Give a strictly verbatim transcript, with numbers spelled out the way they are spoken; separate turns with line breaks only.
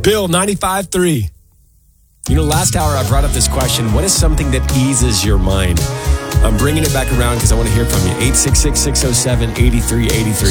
Bill, ninety-five three. You know, last hour I brought up this question. What is something that eases your mind? I'm bringing it back around because I want to hear from you. eight six six, six oh seven, eight three eight three.